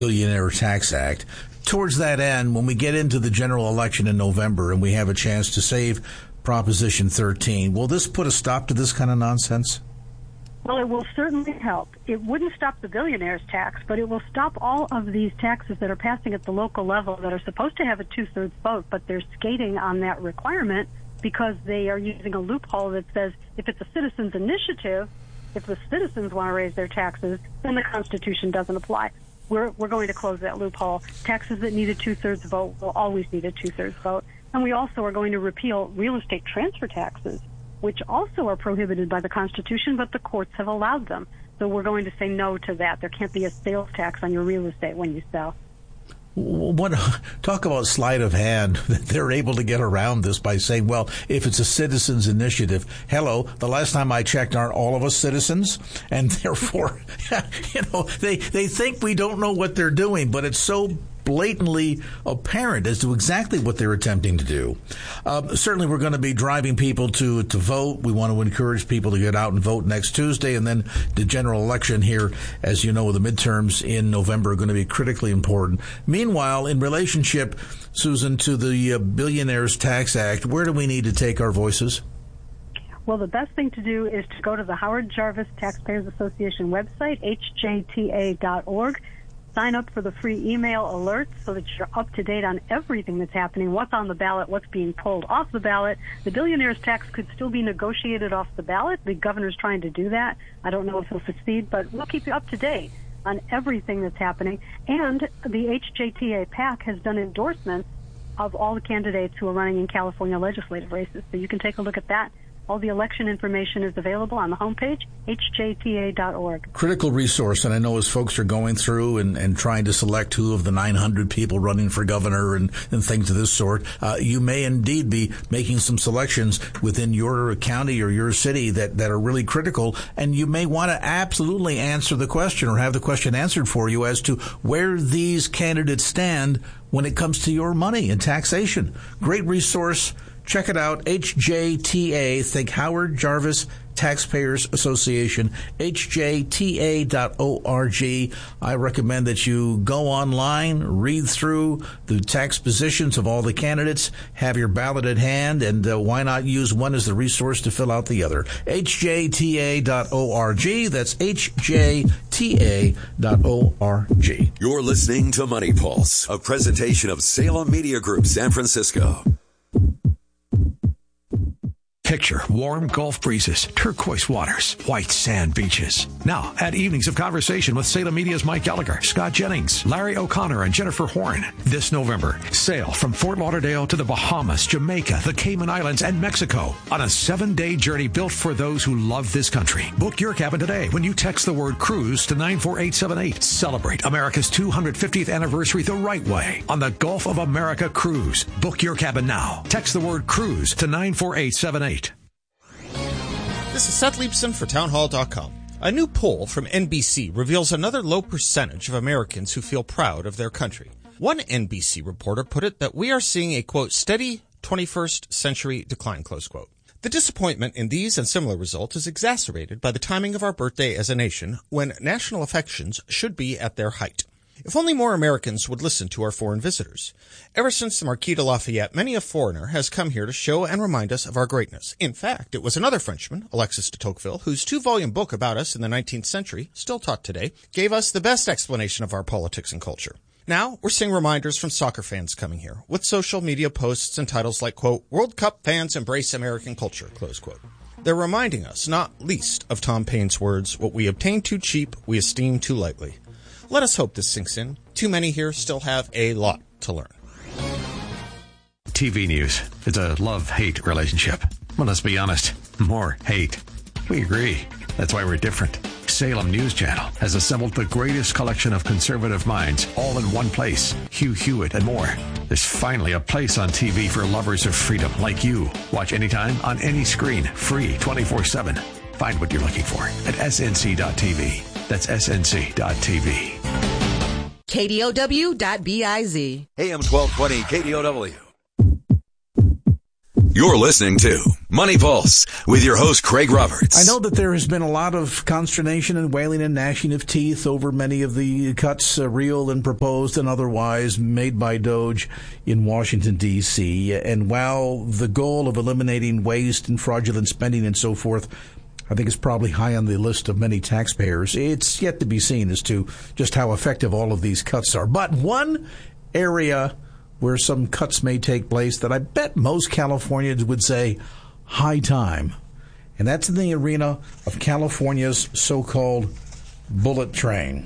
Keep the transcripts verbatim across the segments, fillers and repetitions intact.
Billionaire Tax Act. Towards that end, when we get into the general election in November and we have a chance to save Proposition thirteen, will this put a stop to this kind of nonsense? Well, it will certainly help. It wouldn't stop the billionaire's tax, but it will stop all of these taxes that are passing at the local level that are supposed to have a two-thirds vote, but they're skating on that requirement because they are using a loophole that says if it's a citizen's initiative, if the citizens want to raise their taxes, then the Constitution doesn't apply. We're, we're going to close that loophole. Taxes that need a two-thirds vote will always need a two-thirds vote. And we also are going to repeal real estate transfer taxes, which also are prohibited by the Constitution, but the courts have allowed them. So we're going to say no to that. There can't be a sales tax on your real estate when you sell. What, talk about sleight of hand. They're able to get around this by saying, well, if it's a citizen's initiative, hello, the last time I checked, aren't all of us citizens? And therefore, you know, they, they think we don't know what they're doing, but it's so blatantly apparent as to exactly what they're attempting to do. Uh, certainly, we're going to be driving people to to vote. We want to encourage people to get out and vote next Tuesday, and then the general election here, as you know, the midterms in November are going to be critically important. Meanwhile, in relationship, Susan, to the uh, Billionaires Tax Act, where do we need to take our voices? Well, the best thing to do is to go to the Howard Jarvis Taxpayers Association website, H J T A dot org. Sign up for the free email alerts so that you're up to date on everything that's happening, what's on the ballot, what's being pulled off the ballot. The billionaire's tax could still be negotiated off the ballot. The governor's trying to do that. I don't know if he'll succeed, but we'll keep you up to date on everything that's happening. And the H J T A PAC has done endorsements of all the candidates who are running in California legislative races. So you can take a look at that. All the election information is available on the homepage, H J T A dot org. Critical resource, and I know as folks are going through and, and trying to select who of the nine hundred people running for governor and, and things of this sort, uh, you may indeed be making some selections within your county or your city that, that are really critical, and you may want to absolutely answer the question or have the question answered for you as to where these candidates stand when it comes to your money and taxation. Great resource. Check it out, H J T A, think Howard Jarvis Taxpayers Association, H J T A dot org. I recommend that you go online, read through the tax positions of all the candidates, have your ballot at hand, and uh, why not use one as the resource to fill out the other? H J T A dot org. That's H J T A dot org. You're listening to Money Pulse, a presentation of Salem Media Group San Francisco. Picture warm Gulf breezes, turquoise waters, white sand beaches. Now, add evenings of conversation with Salem Media's Mike Gallagher, Scott Jennings, Larry O'Connor, and Jennifer Horn. This November, sail from Fort Lauderdale to the Bahamas, Jamaica, the Cayman Islands, and Mexico on a seven-day journey built for those who love this country. Book your cabin today when you text the word cruise to nine four eight seven eight. Celebrate America's two hundred fiftieth anniversary the right way on the Gulf of America Cruise. Book your cabin now. Text the word cruise to nine four eight seven eight. This is Seth Leibson for townhall dot com. A new poll from N B C reveals another low percentage of Americans who feel proud of their country. One N B C reporter put it that we are seeing a, quote, steady twenty-first century decline, close quote. The disappointment in these and similar results is exacerbated by the timing of our birthday as a nation, when national affections should be at their height. If only more Americans would listen to our foreign visitors. Ever since the Marquis de Lafayette, many a foreigner has come here to show and remind us of our greatness. In fact, it was another Frenchman, Alexis de Tocqueville, whose two-volume book about us in the nineteenth century, still taught today, gave us the best explanation of our politics and culture. Now, we're seeing reminders from soccer fans coming here, with social media posts and titles like, quote, World Cup fans embrace American culture, close quote. They're reminding us, not least of Tom Paine's words, what we obtain too cheap, we esteem too lightly. Let us hope this sinks in. Too many here still have a lot to learn. T V news. It's a love-hate relationship. Well, let's be honest. More hate. We agree. That's why we're different. Salem News Channel has assembled the greatest collection of conservative minds all in one place. Hugh Hewitt and more. There's finally a place on T V for lovers of freedom like you. Watch anytime on any screen. Free twenty-four seven. Find what you're looking for at S N C dot T V. That's S N C dot T V. K D O W dot biz. A M twelve twenty K D O W. You're listening to Money Pulse with your host, Craig Roberts. I know that there has been a lot of consternation and wailing and gnashing of teeth over many of the cuts, uh, real and proposed and otherwise, made by Doge in Washington, D C. And while the goal of eliminating waste and fraudulent spending and so forth, I think is probably high on the list of many taxpayers, it's yet to be seen as to just how effective all of these cuts are. But one area where some cuts may take place that I bet most Californians would say high time. And that's in the arena of California's so-called bullet train.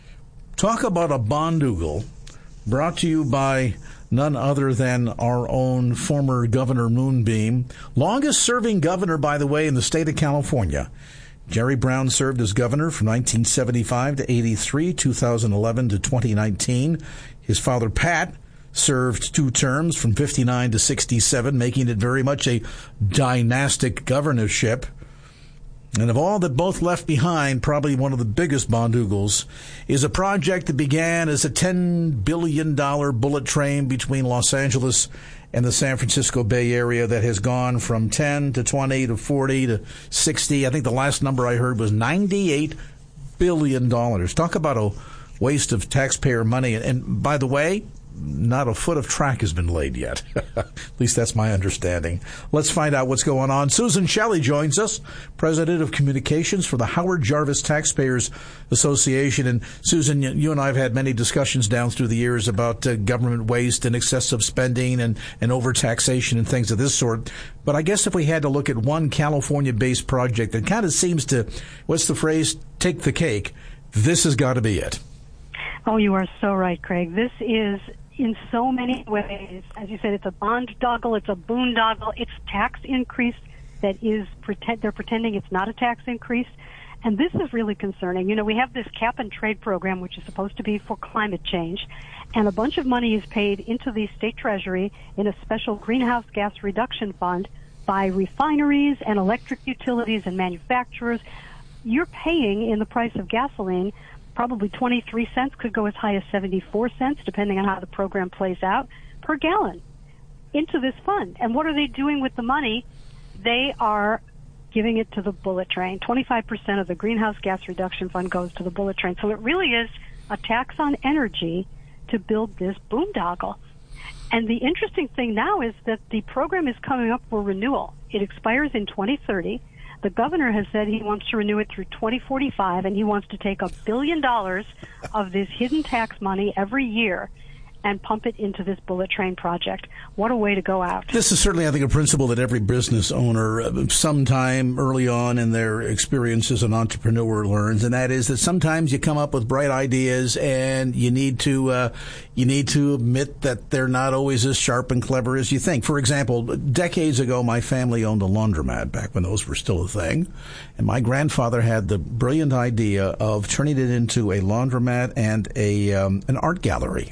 Talk about a bondoogle brought to you by none other than our own former Governor Moonbeam. Longest-serving governor, by the way, in the state of California. Jerry Brown served as governor from nineteen seventy-five to eighty-three, two thousand eleven to twenty nineteen. His father, Pat, served two terms from fifty-nine to sixty-seven, making it very much a dynastic governorship. And of all that both left behind, probably one of the biggest bondoogles is a project that began as a ten billion dollars bullet train between Los Angeles and the San Francisco Bay Area that has gone from ten to twenty to forty to sixty. I think the last number I heard was ninety-eight billion dollars. Talk about a waste of taxpayer money. And by the way, not a foot of track has been laid yet. At least that's my understanding. Let's find out what's going on. Susan Shelley joins us, President of Communications for the Howard Jarvis Taxpayers Association. And Susan, you and I have had many discussions down through the years about uh, government waste and excessive spending and, and overtaxation and things of this sort. But I guess if we had to look at one California-based project that kind of seems to, what's the phrase, take the cake, this has got to be it. Oh, you are so right, Craig. This is, in so many ways, as you said, it's a boondoggle, it's a boondoggle, it's tax increase that is, pretend, they're pretending it's not a tax increase. And this is really concerning. You know, we have this cap and trade program, which is supposed to be for climate change, and a bunch of money is paid into the state treasury in a special greenhouse gas reduction fund by refineries and electric utilities and manufacturers. You're paying in the price of gasoline probably twenty-three cents, could go as high as seventy-four cents, depending on how the program plays out, per gallon into this fund. And what are they doing with the money? They are giving it to the bullet train. twenty-five percent of the greenhouse gas reduction fund goes to the bullet train. So it really is a tax on energy to build this boondoggle. And the interesting thing now is that the program is coming up for renewal. It expires in twenty thirty. The governor has said he wants to renew it through twenty forty-five, and he wants to take a billion dollars of this hidden tax money every year and pump it into this bullet train project. What a way to go out. This is certainly, I think, a principle that every business owner uh, sometime early on in their experience as an entrepreneur learns, and that is that sometimes you come up with bright ideas and you need to uh, you need to admit that they're not always as sharp and clever as you think. For example, decades ago, my family owned a laundromat back when those were still a thing, and my grandfather had the brilliant idea of turning it into a laundromat and a um, an art gallery.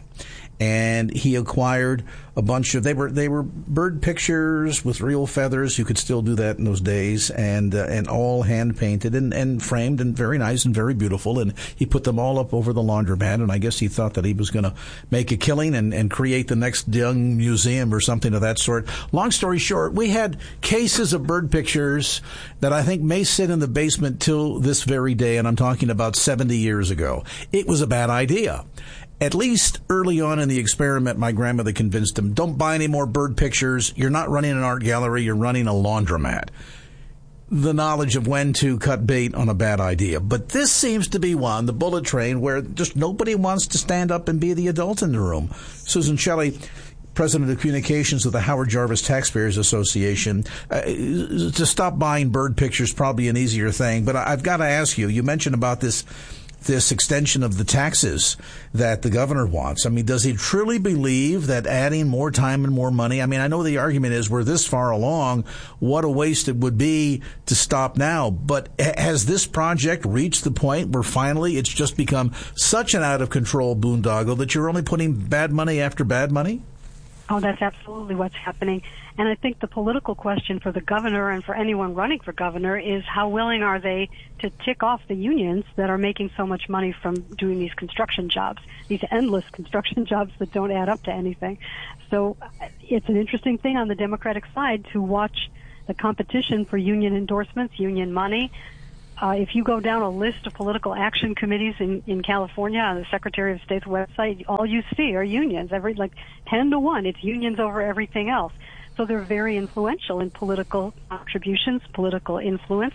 And he acquired a bunch of, they were they were bird pictures with real feathers. You could still do that in those days, and uh, and all hand painted and, and framed and very nice and very beautiful. And he put them all up over the laundromat, and I guess he thought that he was going to make a killing and, and create the next young museum or something of that sort. Long story short, we had cases of bird pictures that I think may sit in the basement till this very day, and I'm talking about seventy years ago. It was a bad idea. At least early on in the experiment, my grandmother convinced him, don't buy any more bird pictures. You're not running an art gallery. You're running a laundromat. The knowledge of when to cut bait on a bad idea. But this seems to be one, the bullet train, where just nobody wants to stand up and be the adult in the room. Susan Shelley, President of Communications of the Howard Jarvis Taxpayers Association. Uh, to stop buying bird pictures is probably an easier thing. But I've got to ask you, you mentioned about this this extension of the taxes that the governor wants. I mean, does he truly believe that adding more time and more money? I mean, I know the argument is we're this far along. What a waste it would be to stop now. But has this project reached the point where finally it's just become such an out-of-control boondoggle that you're only putting bad money after bad money? Oh, that's absolutely what's happening. And I think the political question for the governor and for anyone running for governor is how willing are they to tick off the unions that are making so much money from doing these construction jobs, these endless construction jobs that don't add up to anything. So it's an interesting thing on the Democratic side to watch the competition for union endorsements, union money. Uh, if you go down a list of political action committees in, in California on the Secretary of State's website, all you see are unions. Every like ten to one, it's unions over everything else. So they're very influential in political contributions, political influence,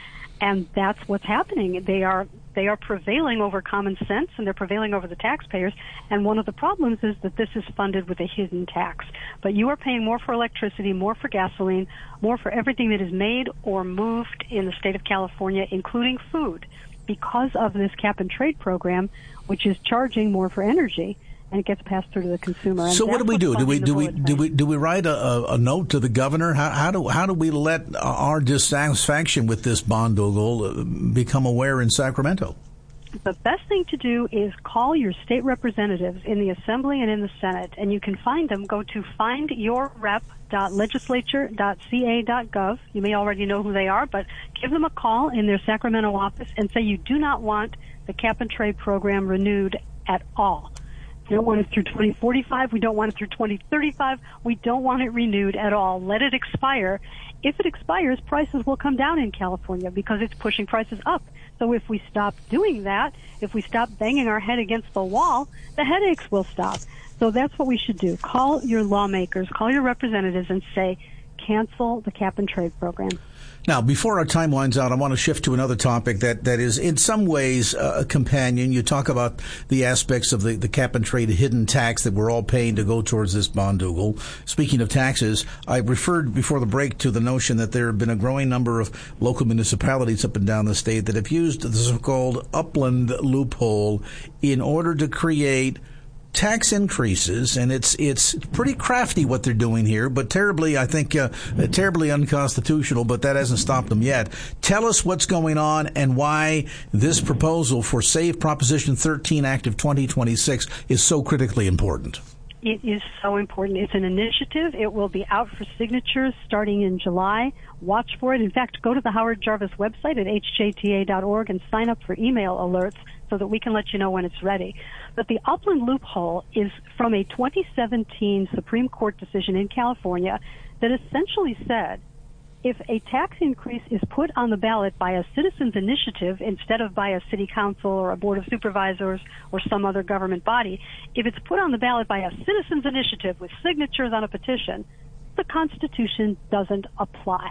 and that's what's happening. They are they are prevailing over common sense, and they're prevailing over the taxpayers. And one of the problems is that this is funded with a hidden tax. But you are paying more for electricity, more for gasoline, more for everything that is made or moved in the state of California, including food, because of this cap and trade program, which is charging more for energy, and it gets passed through to the consumer. And so what do we do? Do we do we do we do we write a, a note to the governor? How, how do how do we let our dissatisfaction with this bondogle become aware in Sacramento? The best thing to do is call your state representatives in the Assembly and in the Senate, and you can find them. Go to find your rep dot legislature dot c a dot gov. You may already know who they are, but give them a call in their Sacramento office and say you do not want the cap and trade program renewed at all. We don't want it through twenty forty-five. We don't want it through twenty thirty-five. We don't want it renewed at all. Let it expire. If it expires, prices will come down in California because it's pushing prices up. So if we stop doing that, if we stop banging our head against the wall, the headaches will stop. So that's what we should do. Call your lawmakers, call your representatives and say, cancel the cap and trade program. Now, before our time winds out, I want to shift to another topic that, that is in some ways uh, a companion. You talk about the aspects of the, the cap and trade hidden tax that we're all paying to go towards this bondogle. Speaking of taxes, I referred before the break to the notion that there have been a growing number of local municipalities up and down the state that have used the so-called upland loophole in order to create tax increases, and it's it's pretty crafty what they're doing here, but terribly, I think, uh, terribly unconstitutional, but that hasn't stopped them yet. Tell us what's going on and why this proposal for SAVE Proposition thirteen Act of twenty twenty-six is so critically important. It is so important. It's an initiative. It will be out for signatures starting in July. Watch for it. In fact, go to the Howard Jarvis website at h j t a dot org and sign up for email alerts so that we can let you know when it's ready. But the upland loophole is from a twenty seventeen Supreme Court decision in California that essentially said if a tax increase is put on the ballot by a citizen's initiative instead of by a city council or a board of supervisors or some other government body, if it's put on the ballot by a citizen's initiative with signatures on a petition, the Constitution doesn't apply.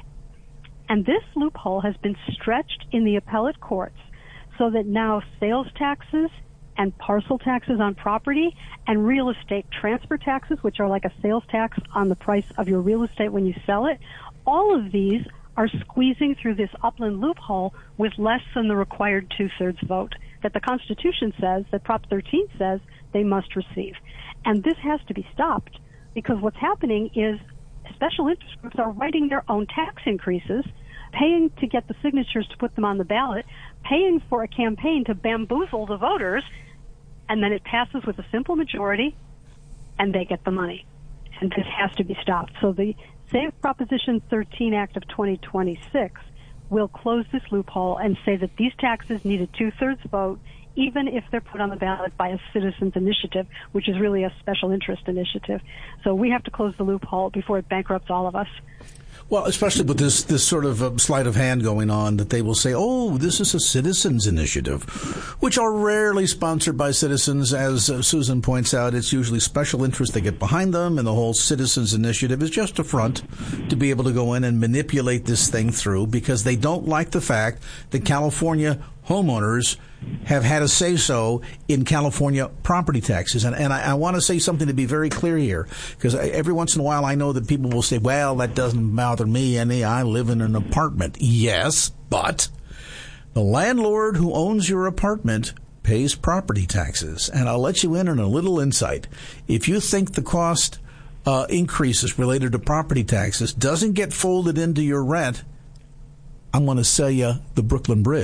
And this loophole has been stretched in the appellate courts so that now sales taxes and parcel taxes on property and real estate transfer taxes, which are like a sales tax on the price of your real estate when you sell it, all of these are squeezing through this upland loophole with less than the required two-thirds vote that the Constitution says, that Prop thirteen says they must receive. And this has to be stopped because what's happening is special interest groups are writing their own tax increases, paying to get the signatures to put them on the ballot, paying for a campaign to bamboozle the voters, and then it passes with a simple majority, and they get the money. And this has to be stopped. So the SAVE Proposition thirteen Act of twenty twenty-six will close this loophole and say that these taxes need a two-thirds vote, even if they're put on the ballot by a citizen's initiative, which is really a special interest initiative. So we have to close the loophole before it bankrupts all of us. Well, especially with this this sort of uh, sleight of hand going on, that they will say, oh, this is a citizens' initiative, which are rarely sponsored by citizens. As uh, Susan points out, it's usually special interests that get behind them, and the whole citizens' initiative is just a front to be able to go in and manipulate this thing through because they don't like the fact that California homeowners have had a say-so in California property taxes. And, and I, I want to say something to be very clear here, because every once in a while I know that people will say, well, that doesn't bother me any. I live in an apartment. Yes, but the landlord who owns your apartment pays property taxes. And I'll let you in on a little insight. If you think the cost uh, increases related to property taxes doesn't get folded into your rent, I'm going to sell you the Brooklyn Bridge.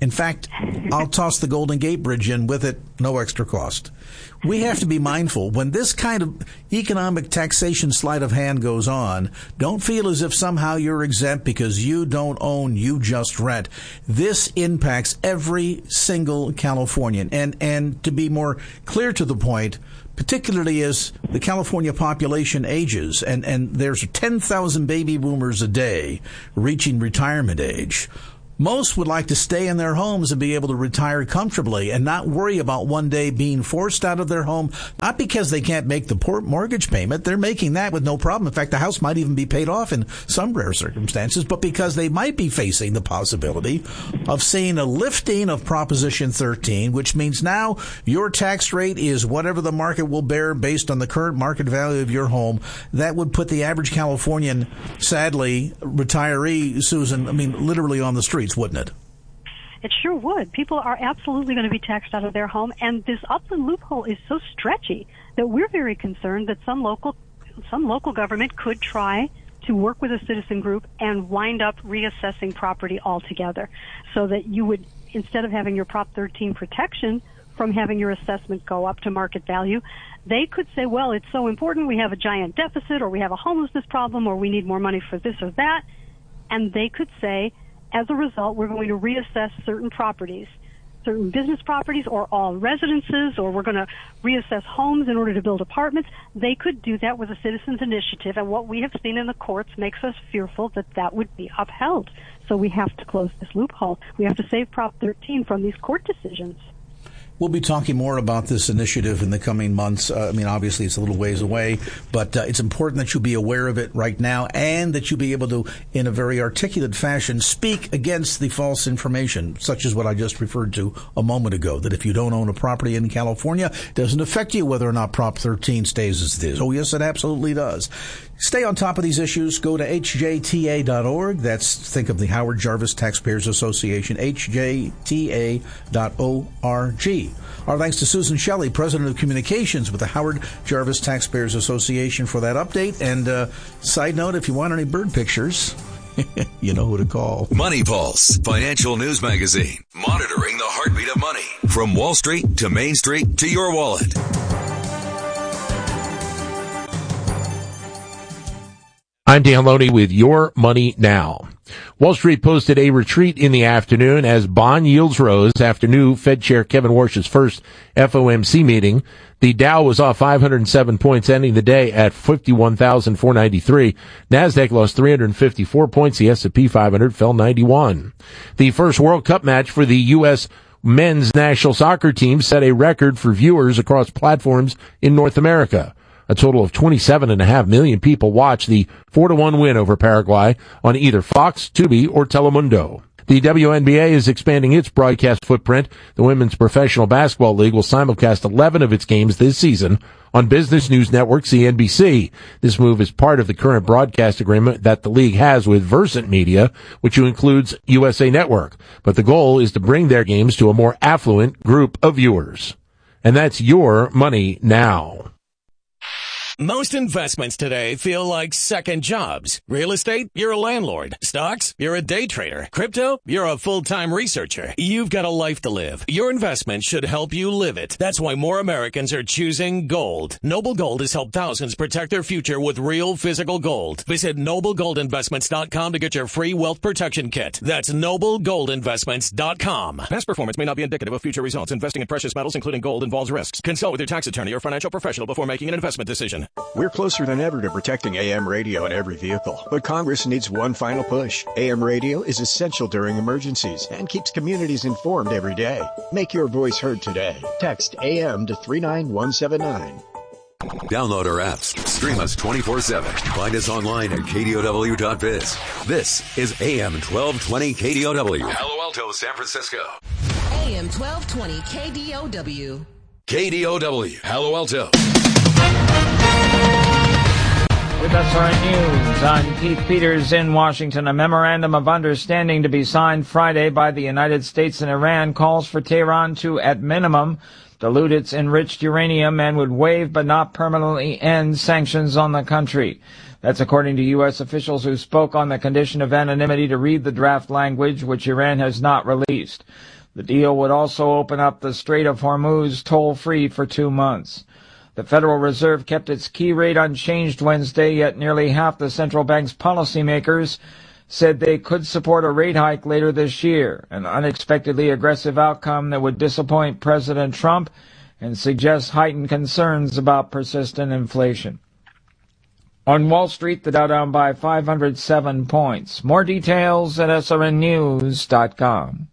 In fact, I'll toss the Golden Gate Bridge in with it, no extra cost. We have to be mindful when this kind of economic taxation sleight of hand goes on. Don't feel as if somehow you're exempt because you don't own, you just rent. This impacts every single Californian. And, and to be more clear to the point, particularly as the California population ages, and, and there's ten thousand baby boomers a day reaching retirement age. Most would like to stay in their homes and be able to retire comfortably and not worry about one day being forced out of their home, not because they can't make the poor mortgage payment. They're making that with no problem. In fact, the house might even be paid off in some rare circumstances, but because they might be facing the possibility of seeing a lifting of Proposition thirteen, which means now your tax rate is whatever the market will bear based on the current market value of your home. That would put the average Californian, sadly, retiree, Susan, I mean, literally on the streets, wouldn't it? It sure would. People are absolutely going to be taxed out of their home, and this upland loophole is so stretchy that we're very concerned that some local some local government could try to work with a citizen group and wind up reassessing property altogether, so that you would, instead of having your Prop thirteen protection from having your assessment go up to market value, they could say, well, it's so important, we have a giant deficit, or we have a homelessness problem, or we need more money for this or that, and they could say, as a result, we're going to reassess certain properties, certain business properties, or all residences, or we're going to reassess homes in order to build apartments. They could do that with a citizens' initiative, and what we have seen in the courts makes us fearful that that would be upheld. So we have to close this loophole. We have to save Prop thirteen from these court decisions. We'll be talking more about this initiative in the coming months. Uh, I mean, obviously, it's a little ways away, but uh, it's important that you be aware of it right now and that you be able to, in a very articulate fashion, speak against the false information, such as what I just referred to a moment ago, that if you don't own a property in California, it doesn't affect you whether or not Prop thirteen stays as it is. Oh, yes, it absolutely does. Stay on top of these issues. Go to H J T A dot org. That's, think of the Howard Jarvis Taxpayers Association, H J T A dot org. Our thanks to Susan Shelley, President of Communications with the Howard Jarvis Taxpayers Association, for that update. And uh, side note, if you want any bird pictures, you know who to call. Money Pulse, financial news magazine, monitoring the heartbeat of money. From Wall Street to Main Street to your wallet. I'm Dan Loney with Your Money Now. Wall Street posted a retreat in the afternoon as bond yields rose after new Fed Chair Kevin Warsh's first F O M C meeting. The Dow was off five hundred seven points, ending the day at fifty-one thousand four hundred ninety-three. NASDAQ lost three hundred fifty-four points. The S and P five hundred fell ninety-one. The first World Cup match for the U S men's national soccer team set a record for viewers across platforms in North America. A total of twenty-seven point five million people watched the four to one win over Paraguay on either Fox, Tubi, or Telemundo. The W N B A is expanding its broadcast footprint. The Women's Professional Basketball League will simulcast eleven of its games this season on Business News Network C N B C. This move is part of the current broadcast agreement that the league has with Versant Media, which includes U S A Network. But the goal is to bring their games to a more affluent group of viewers. And that's Your Money Now. Most investments today feel like second jobs. Real estate, you're a landlord. Stocks, you're a day trader. Crypto, you're a full-time researcher. You've got a life to live. Your investment should help you live it. That's why more Americans are choosing gold. Noble Gold has helped thousands protect their future with real physical gold. Visit noble gold investments dot com to get your free wealth protection kit. That's noble gold investments dot com. Past performance may not be indicative of future results. Investing in precious metals, including gold, involves risks. Consult with your tax attorney or financial professional before making an investment decision. We're closer than ever to protecting A M radio in every vehicle, but Congress needs one final push. A M radio is essential during emergencies and keeps communities informed every day. Make your voice heard today. Text A M to three nine one seven nine. Download our apps. Stream us twenty-four seven. Find us online at K D O W dot biz. This is A M twelve twenty K D O W. Palo Alto, San Francisco. A M twelve twenty K D O W. K D O W, Palo Alto. With S R N News, I'm Keith Peters in Washington. A memorandum of understanding to be signed Friday by the United States and Iran calls for Tehran to, at minimum, dilute its enriched uranium and would waive but not permanently end sanctions on the country. That's according to U S officials who spoke on the condition of anonymity to read the draft language, which Iran has not released. The deal would also open up the Strait of Hormuz toll-free for two months. The Federal Reserve kept its key rate unchanged Wednesday, yet nearly half the central bank's policymakers said they could support a rate hike later this year, an unexpectedly aggressive outcome that would disappoint President Trump and suggest heightened concerns about persistent inflation. On Wall Street, the Dow down by five hundred seven points. More details at S R N news dot com.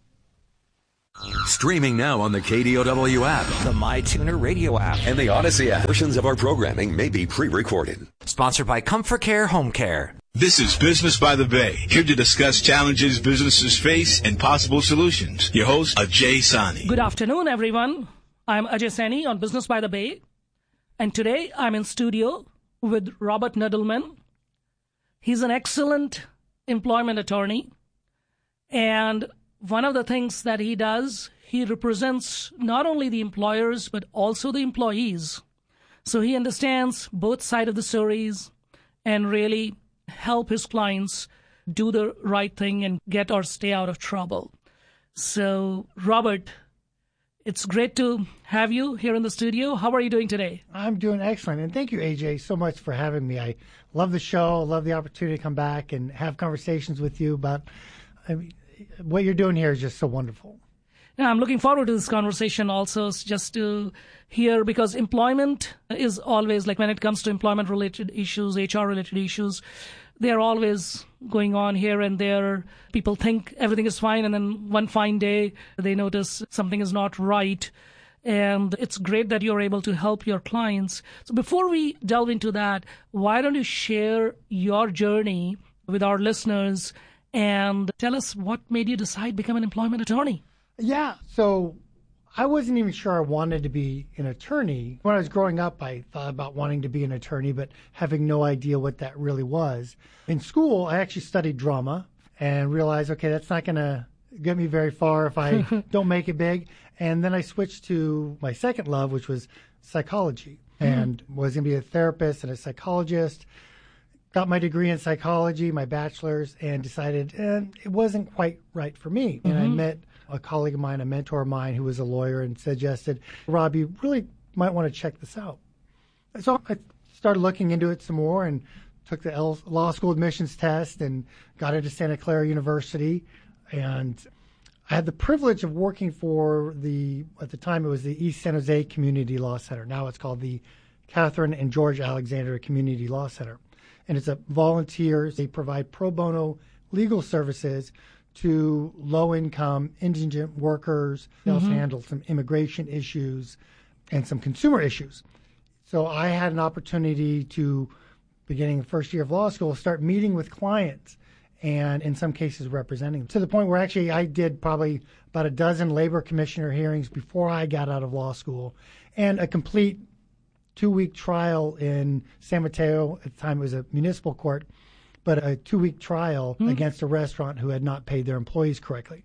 Streaming now on the K D O W app, the MyTuner radio app, and the Odyssey app. Portions of our programming may be pre-recorded. Sponsored by Comfort Care Home Care. This is Business by the Bay, here to discuss challenges businesses face and possible solutions. Your host, Ajay Sani. Good afternoon, everyone. I'm Ajay Sani on Business by the Bay, and today I'm in studio with Robert Nudelman. He's an excellent employment attorney, and one of the things that he does, he represents not only the employers, but also the employees. So he understands both sides of the stories and really help his clients do the right thing and get or stay out of trouble. So, Robert, it's great to have you here in the studio. How are you doing today? I'm doing excellent. And thank you, A J, so much for having me. I love the show. I love the opportunity to come back and have conversations with you about I mean, what you're doing here is just so wonderful. Now, I'm looking forward to this conversation also, just to hear, because employment is always, like when it comes to employment-related issues, H R-related issues, they're always going on here and there. People think everything is fine, and then one fine day, they notice something is not right. And it's great that you're able to help your clients. So before we delve into that, why don't you share your journey with our listeners and tell us what made you decide to become an employment attorney? Yeah, so I wasn't even sure I wanted to be an attorney. When I was growing up, I thought about wanting to be an attorney, but having no idea what that really was. In school, I actually studied drama and realized, okay, that's not going to get me very far if I don't make it big. And then I switched to my second love, which was psychology, and mm-hmm. was going to be a therapist and a psychologist. Got my degree in psychology, my bachelor's, and decided eh, it wasn't quite right for me. Mm-hmm. And I met a colleague of mine, a mentor of mine who was a lawyer, and suggested, Rob, you really might want to check this out. So I started looking into it some more and took the law school admissions test and got into Santa Clara University. And I had the privilege of working for the, at the time it was the East San Jose Community Law Center. Now it's called the Catherine and George Alexander Community Law Center. And it's a volunteers. They provide pro bono legal services to low-income indigent workers. They also mm-hmm. handle some immigration issues and some consumer issues. So I had an opportunity to, beginning the first year of law school, start meeting with clients and in some cases representing them. To the point where actually I did probably about a dozen labor commissioner hearings before I got out of law school, and a complete two-week trial in San Mateo. At the time it was a municipal court, but a two-week trial mm-hmm. against a restaurant who had not paid their employees correctly.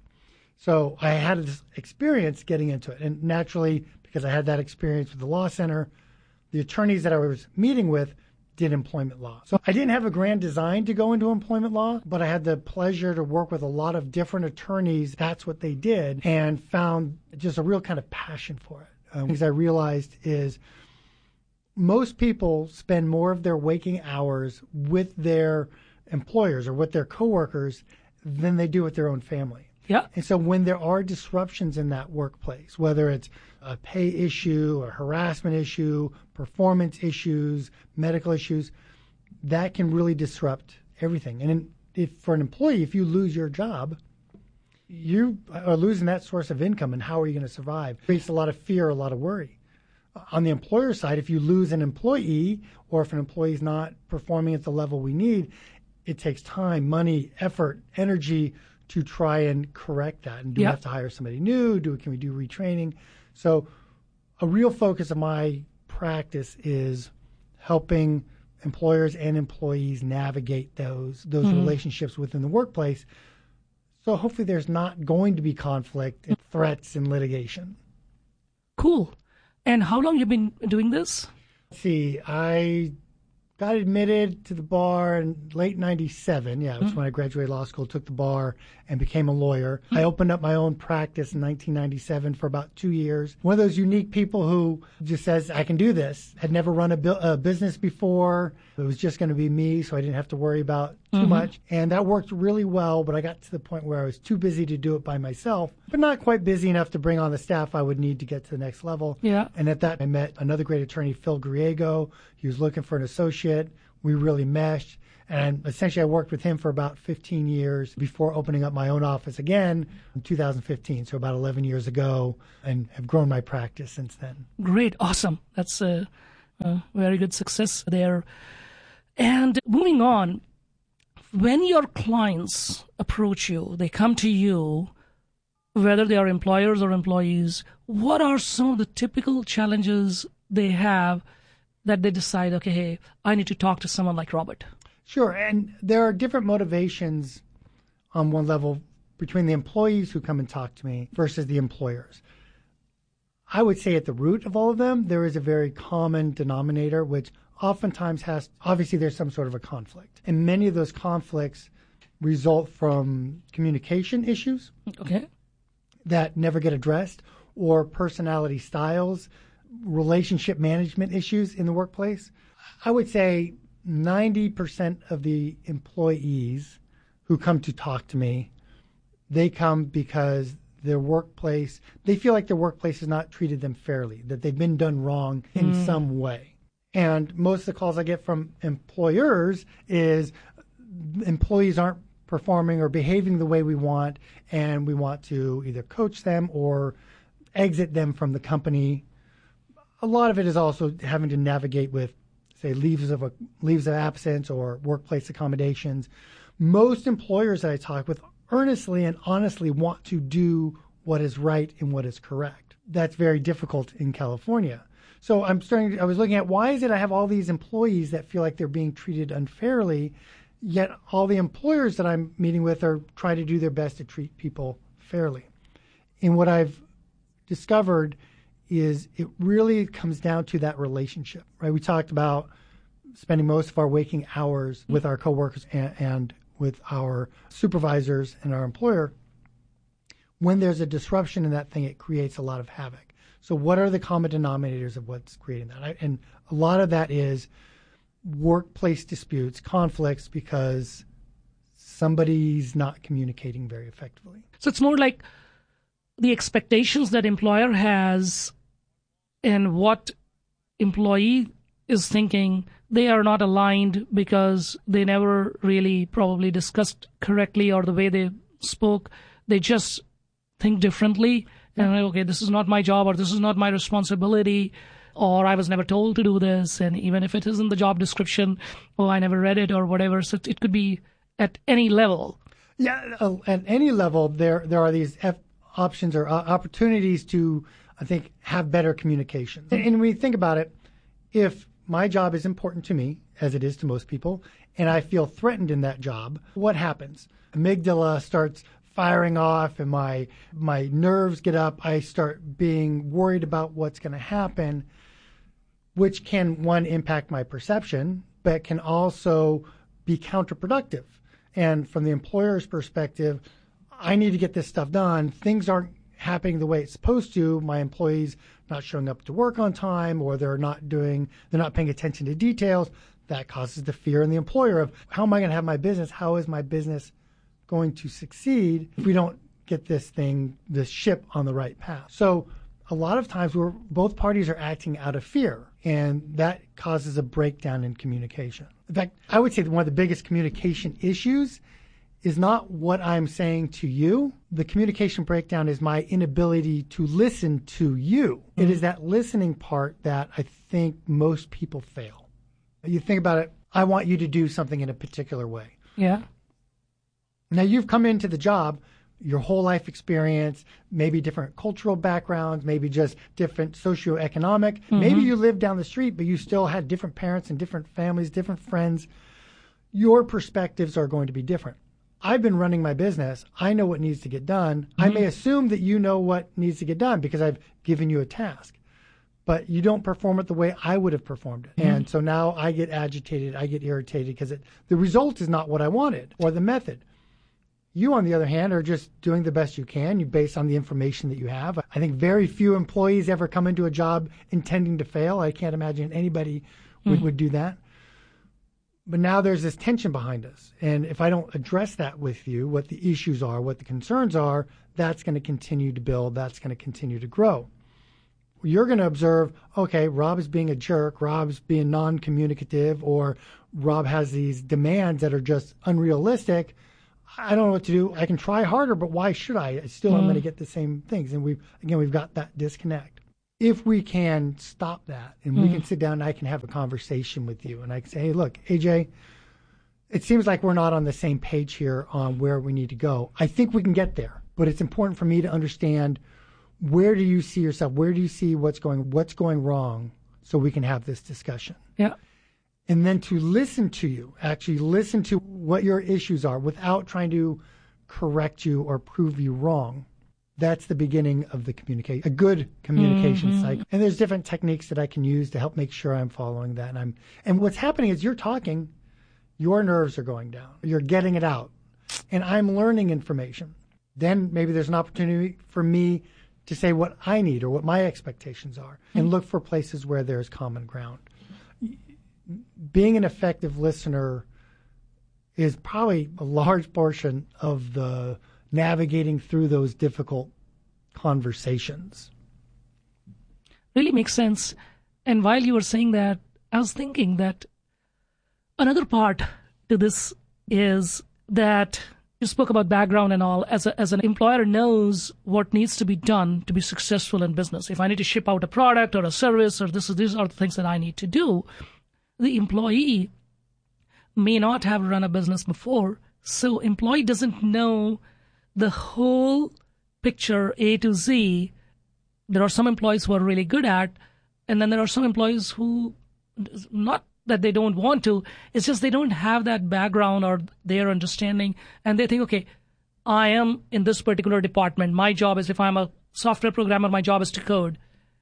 So I had this experience getting into it. And naturally, because I had that experience with the law center, the attorneys that I was meeting with did employment law. So I didn't have a grand design to go into employment law, but I had the pleasure to work with a lot of different attorneys. That's what they did, and found just a real kind of passion for it. Um, things I realized is most people spend more of their waking hours with their employers or with their coworkers than they do with their own family. Yeah. And so when there are disruptions in that workplace, whether it's a pay issue, a harassment issue, performance issues, medical issues, that can really disrupt everything. And if for an employee, if you lose your job, you are losing that source of income, and how are you going to survive? It creates a lot of fear, a lot of worry. On the employer side, if you lose an employee, or if an employee is not performing at the level we need, it takes time, money, effort, energy to try and correct that. And do yep. we have to hire somebody new? Do Can we do retraining? So a real focus of my practice is helping employers and employees navigate those those mm-hmm. relationships within the workplace. So hopefully there's not going to be conflict and threats and litigation. Cool. And how long have you been doing this? Let's see, I got admitted to the bar in late ninety-seven. Yeah, it was mm-hmm. when I graduated law school, took the bar, and became a lawyer. Mm-hmm. I opened up my own practice in nineteen ninety-seven for about two years. One of those unique people who just says, I can do this. Had never run a, bu- a business before. It was just going to be me, so I didn't have to worry about too mm-hmm. much. And that worked really well, but I got to the point where I was too busy to do it by myself, but not quite busy enough to bring on the staff I would need to get to the next level. Yeah. And at that, I met another great attorney, Phil Griego. He was looking for an associate. We really meshed. And essentially, I worked with him for about fifteen years before opening up my own office again in two thousand fifteen, so about eleven years ago, and have grown my practice since then. Great. Awesome. That's a, a very good success there. And moving on, when your clients approach you, they come to you, whether they are employers or employees, what are some of the typical challenges they have that they decide, okay, hey, I need to talk to someone like Robert? Sure, and there are different motivations on one level between the employees who come and talk to me versus the employers. I would say at the root of all of them, there is a very common denominator, which oftentimes has, obviously there's some sort of a conflict. And many of those conflicts result from communication issues okay. that never get addressed, or personality styles, relationship management issues in the workplace. I would say ninety percent of the employees who come to talk to me, they come because their workplace, they feel like their workplace has not treated them fairly, that they've been done wrong in mm. some way. And most of the calls I get from employers is employees aren't performing or behaving the way we want, and we want to either coach them or exit them from the company. A lot of it is also having to navigate with, say, leaves of a, leaves of absence or workplace accommodations. Most employers that I talk with earnestly and honestly want to do what is right and what is correct. That's very difficult in California. So I'm starting. I was looking at, why is it I have all these employees that feel like they're being treated unfairly, yet all the employers that I'm meeting with are trying to do their best to treat people fairly. And what I've discovered is it really comes down to that relationship, right? We talked about spending most of our waking hours with our coworkers and, and with our supervisors and our employer. When there's a disruption in that thing, it creates a lot of havoc. So what are the common denominators of what's creating that? I, and a lot of that is workplace disputes, conflicts, because somebody's not communicating very effectively. So it's more like the expectations that employer has and what employee is thinking, they are not aligned because they never really probably discussed correctly, or the way they spoke, they just think differently. And okay, this is not my job, or this is not my responsibility, or I was never told to do this. And even if it isn't the job description, oh, I never read it or whatever. So it could be at any level. Yeah, uh, at any level, there there are these F options or uh, opportunities to, I think, have better communication. And, and when you think about it, if my job is important to me, as it is to most people, and I feel threatened in that job, what happens? Amygdala starts firing off, and my my nerves get up. I start being worried about what's going to happen, which can, one, impact my perception, but can also be counterproductive. And from the employer's perspective, I need to get this stuff done. Things aren't happening the way it's supposed to. My employees not showing up to work on time, or they're not doing, they're not paying attention to details. That causes the fear in the employer of, how am I going to have my business? How is my business going to succeed if we don't get this thing, this ship on the right path? So a lot of times we're, both parties are acting out of fear, and that causes a breakdown in communication. In fact, I would say that one of the biggest communication issues is not what I'm saying to you. The communication breakdown is my inability to listen to you. Mm-hmm. It is that listening part that I think most people fail. You think about it, I want you to do something in a particular way. Yeah. Now, you've come into the job, your whole life experience, maybe different cultural backgrounds, maybe just different socioeconomic. Mm-hmm. Maybe you lived down the street, but you still had different parents and different families, different friends. Your perspectives are going to be different. I've been running my business. I know what needs to get done. Mm-hmm. I may assume that you know what needs to get done because I've given you a task. but you don't perform it the way I would have performed it. Mm-hmm. And so now I get agitated, I get irritated because the result is not what I wanted or the method. You, on the other hand, are just doing the best you can. You based on the information that you have. I think very few employees ever come into a job intending to fail. I can't imagine anybody would, mm-hmm. would do that. But now there's this tension behind us. And if I don't address that with you, what the issues are, what the concerns are, that's going to continue to build. That's going to continue to grow. You're going to observe, okay, Rob is being a jerk. Rob's being non-communicative, or Rob has these demands that are just unrealistic. I don't know what to do. I can try harder, but why should I? I still mm. am going to get the same things. And we've, again, we've got that disconnect. If we can stop that and mm. we can sit down and I can have a conversation with you and I can say, hey, look, A J, it seems like we're not on the same page here on where we need to go. I think we can get there, but it's important for me to understand, where do you see yourself? Where do you see what's going, what's going wrong, so we can have this discussion? Yeah. And then to listen to you, actually listen to what your issues are without trying to correct you or prove you wrong. That's the beginning of the communication, a good communication mm-hmm. cycle. And there's different techniques that I can use to help make sure I'm following that. And I'm, and what's happening is you're talking, your nerves are going down. You're getting it out. And I'm learning information. Then maybe there's an opportunity for me to say what I need or what my expectations are, mm-hmm. and look for places where there's common ground. Being an effective listener is probably a large portion of the navigating through those difficult conversations. Really makes sense. And while you were saying that, I was thinking that another part to this is that you spoke about background and all. As a, as an employer knows what needs to be done to be successful in business. If I need to ship out a product or a service, or this is, these are the things that I need to do, the employee may not have run a business before, so employee doesn't know the whole picture A to Z. There are some employees who are really good at, and then there are some employees who, not that they don't want to, it's just they don't have that background or their understanding, and they think, okay, I am in this particular department. My job is, if I'm a software programmer, my job is to code.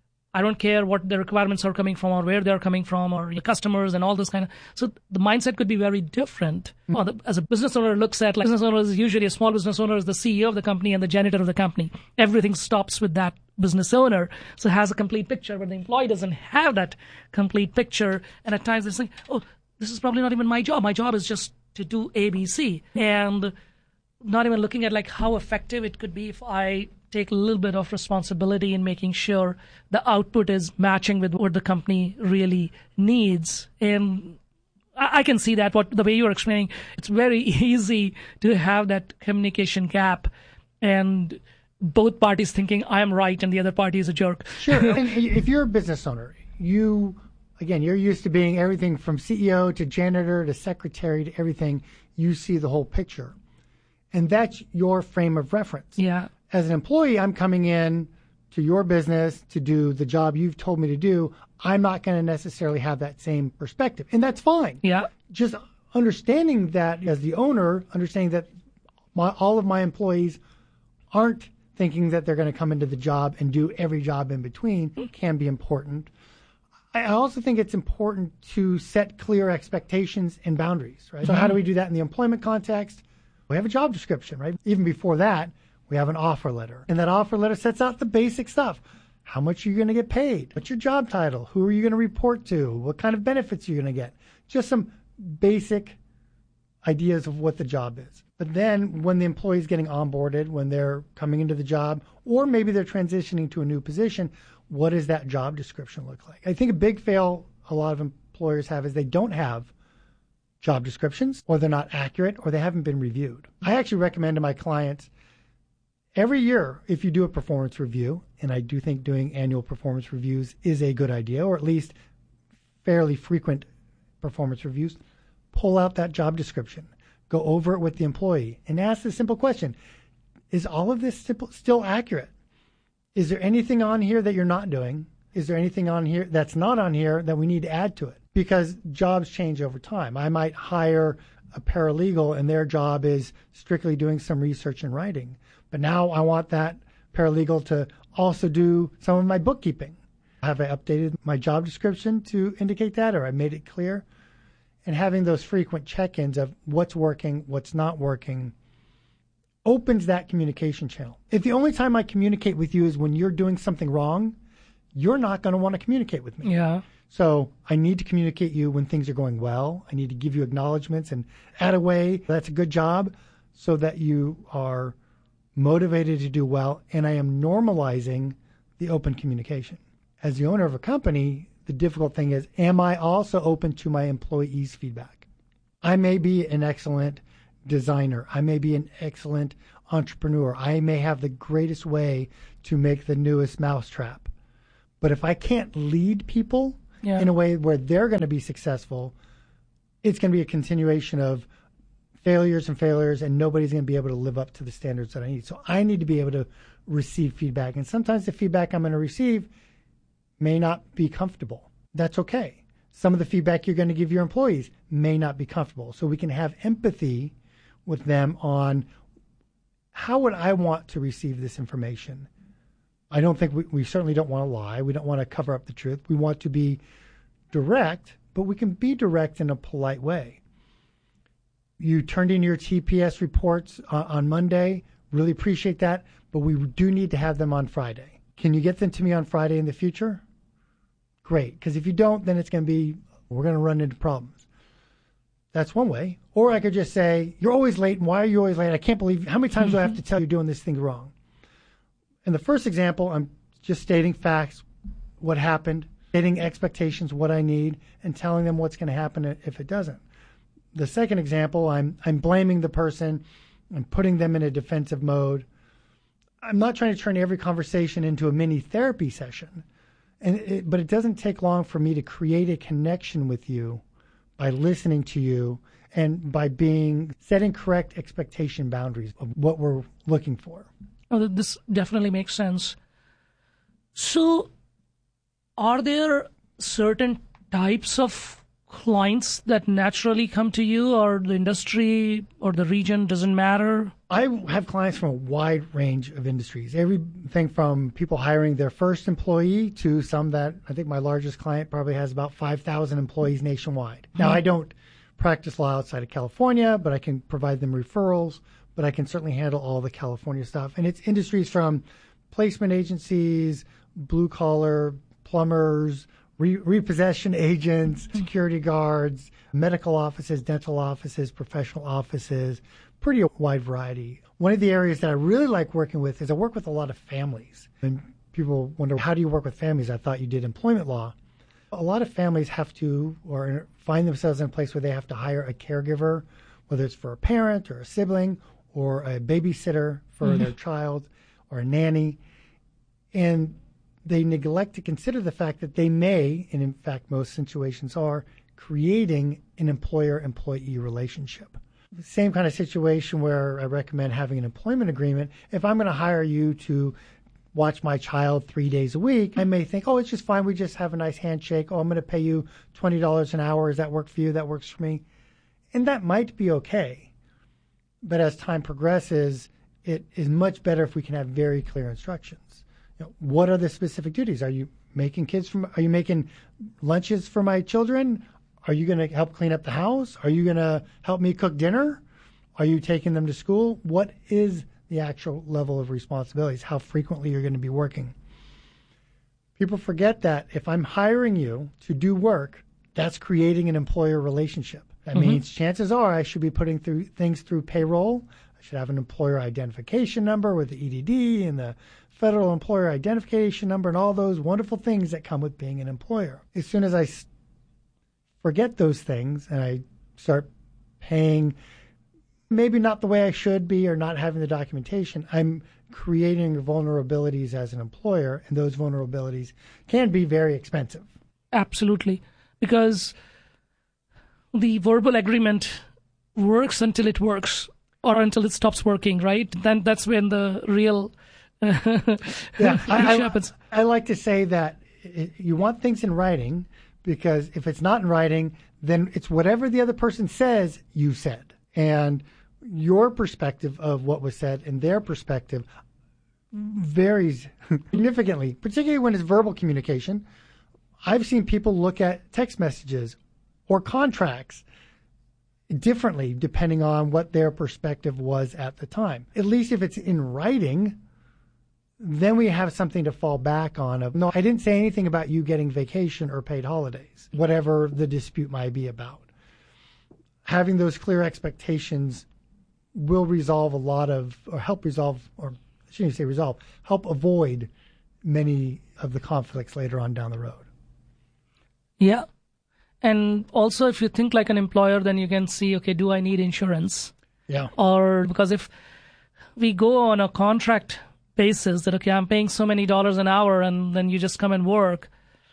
I don't care what the requirements are coming from or where they're coming from or the customers and all this kind of. So the mindset could be very different. Mm-hmm. Well, the, as a business owner looks at, like, business owner is usually a small business owner is the C E O of the company and the janitor of the company. Everything stops with that business owner. So it has a complete picture, but the employee doesn't have that complete picture. And at times they think, oh, this is probably not even my job. My job is just to do A, B, C. And not even looking at like how effective it could be if I take a little bit of responsibility in making sure the output is matching with what the company really needs. And I, I can see that, what the way you're explaining, it's very easy to have that communication gap and both parties thinking I'm right and the other party is a jerk. Sure. And if you're a business owner, you, again, you're used to being everything from C E O to janitor to secretary to everything. You see the whole picture. And that's your frame of reference. Yeah. As an employee, I'm coming in to your business to do the job you've told me to do. I'm not going to necessarily have that same perspective. And that's fine. Yeah. Just understanding that as the owner, understanding that my, all of my employees aren't thinking that they're going to come into the job and do every job in between can be important. I also think it's important to set clear expectations and boundaries, right? So how do we do that in the employment context? We have a job description, right? Even before that, we have an offer letter. And that offer letter sets out the basic stuff. How much are you going to get paid? What's your job title? Who are you going to report to? What kind of benefits are you going to get? Just some basic ideas of what the job is. But then when the employee is getting onboarded, when they're coming into the job, or maybe they're transitioning to a new position, what does that job description look like? I think a big fail a lot of employers have is they don't have job descriptions, or they're not accurate, or they haven't been reviewed. I actually recommend to my clients every year, if you do a performance review, and I do think doing annual performance reviews is a good idea, or at least fairly frequent performance reviews, pull out that job description, go over it with the employee, and ask the simple question, is all of this still accurate? Is there anything on here that you're not doing? Is there anything on here that's not on here that we need to add to it? Because jobs change over time. I might hire a paralegal and their job is strictly doing some research and writing. But now I want that paralegal to also do some of my bookkeeping. Have I updated my job description to indicate that, or I made it clear? And having those frequent check-ins of what's working, what's not working, opens that communication channel. If the only time I communicate with you is when you're doing something wrong, you're not going to want to communicate with me. Yeah. So I need to communicate you when things are going well. I need to give you acknowledgments and add away, that's a good job, so that you are motivated to do well. And I am normalizing the open communication. As the owner of a company, the difficult thing is, am I also open to my employees' feedback? I may be an excellent designer. I may be an excellent entrepreneur. I may have the greatest way to make the newest mousetrap. But if I can't lead people yeah. in a way where they're going to be successful, it's going to be a continuation of failures and failures, and nobody's going to be able to live up to the standards that I need. So I need to be able to receive feedback. And sometimes the feedback I'm going to receive may not be comfortable. That's okay. Some of the feedback you're going to give your employees may not be comfortable. So we can have empathy with them on how would I want to receive this information. I don't think we, we certainly don't want to lie. We don't want to cover up the truth. We want to be direct, but we can be direct in a polite way. You turned in your T P S reports uh, on Monday. Really appreciate that, but we do need to have them on Friday. Can you get them to me on Friday in the future? Great, because if you don't, then it's going to be, we're going to run into problems. That's one way. Or I could just say, you're always late, and why are you always late? I can't believe, how many times do I have to tell you you're doing this thing wrong? In the first example, I'm just stating facts, what happened, stating expectations, what I need, and telling them what's going to happen if it doesn't. The second example, I'm I'm blaming the person, I'm putting them in a defensive mode. I'm not trying to turn every conversation into a mini therapy session, and it, but it doesn't take long for me to create a connection with you by listening to you and by being setting correct expectation boundaries of what we're looking for. Oh, this definitely makes sense. So, are there certain types of clients that naturally come to you, or the industry or the region doesn't matter? I have clients from a wide range of industries, everything from people hiring their first employee to some that I think my largest client probably has about five thousand employees nationwide. Now, I don't practice law outside of California, but I can provide them referrals, but I can certainly handle all the California stuff. And it's industries from placement agencies, blue collar, plumbers, Re- repossession agents, security guards, medical offices, dental offices, professional offices, pretty wide variety. One of the areas that I really like working with is I work with a lot of families. And people wonder, how do you work with families? I thought you did employment law. A lot of families have to or find themselves in a place where they have to hire a caregiver, whether it's for a parent or a sibling or a babysitter for mm-hmm. their child or a nanny. And they neglect to consider the fact that they may, and in fact most situations are, creating an employer-employee relationship. The same kind of situation where I recommend having an employment agreement. If I'm going to hire you to watch my child three days a week, I may think, oh, it's just fine. We just have a nice handshake. Oh, I'm going to pay you twenty dollars an hour. Does that work for you? That works for me. And that might be okay. But as time progresses, it is much better if we can have very clear instructions. You know, what are the specific duties? Are you making kids from, are you making lunches for my children? Are you going to help clean up the house? Are you going to help me cook dinner? Are you taking them to school? What is the actual level of responsibilities? How frequently you're going to be working? People forget that if I'm hiring you to do work, that's creating an employer relationship. That mm-hmm. means chances are I should be putting through things through payroll. I should have an employer identification number with the E D D and the federal employer identification number and all those wonderful things that come with being an employer. As soon as I forget those things and I start paying maybe not the way I should be or not having the documentation, I'm creating vulnerabilities as an employer, and those vulnerabilities can be very expensive. Absolutely. Because the verbal agreement works until it works or until it stops working, right? Then that's when the real yeah, issue I, happens. I, I like to say that it, you want things in writing, because if it's not in writing, then it's whatever the other person says you said. And your perspective of what was said and their perspective varies significantly, particularly when it's verbal communication. I've seen people look at text messages or contracts differently depending on what their perspective was at the time. At least if it's in writing, then we have something to fall back on of, no, I didn't say anything about you getting vacation or paid holidays, whatever the dispute might be about. Having those clear expectations will resolve a lot of, or help resolve, or I shouldn't say resolve, help avoid many of the conflicts later on down the road. Yeah. And also, if you think like an employer, then you can see, okay, do I need insurance? Yeah. Or because if we go on a contract basis that, okay, I'm paying so many dollars an hour and then you just come and work,